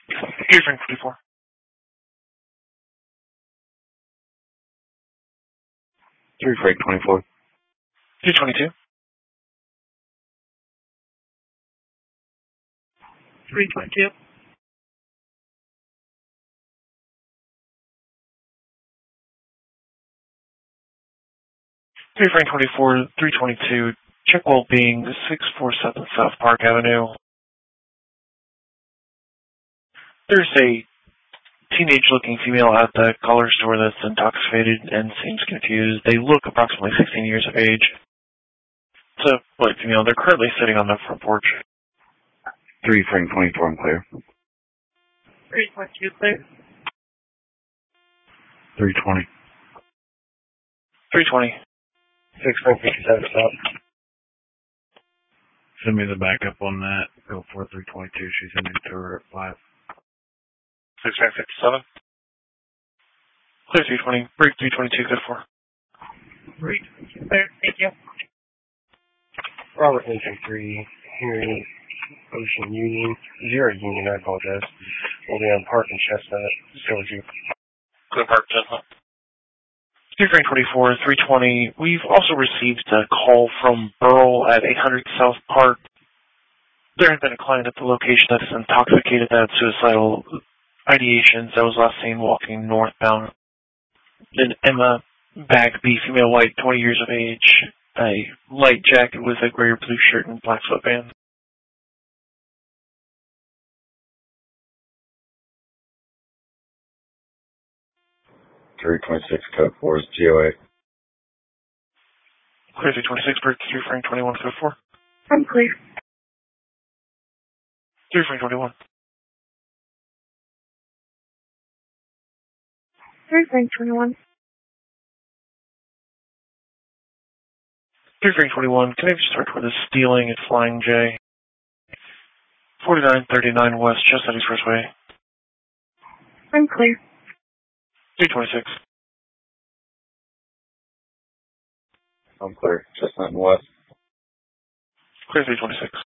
Three Frank 24. 3 Frank 24. 322. 322. 3 Frank 24, 322. Check well-being, 647 South Park Avenue. There's a teenage-looking female at the color store that's intoxicated and seems confused. They look approximately 16 years of age. It's a white female. They're currently sitting on the front porch. 3 Frank 24, I'm clear. 322 clear. 320. 320. 6 Frank 57 stop. Send me the backup on that. Go for 322. She's in to her at 5. 6 Frank 57. Clear 320. Break 322, good for. 322 clear. Thank you. Robert Lincoln 3, hearing Ocean Union. 0 Union, I apologize. We'll be on Park and Chestnut. Still with you. Clear Park, Chestnut. 3 Frank 24, 320. We've also received a call from Burl at 800 South Park. There had been a client at the location that is intoxicated that had suicidal ideations that was last seen walking northbound. An Emma Bagby, female white, 20 years of age, a light jacket with a gray or blue shirt and black sweatband. Three 26 code 4 is GOA. Clear 326, break 3 Frank 21, code 4. I'm clear. 3 Frank 21. 3 Frank 21. 3 Frank 21, can I have you start with a stealing at Flying J? 4939 West Chestnut Expressway. I'm clear. 326. I'm clear. Chestnut and West. Clear 326.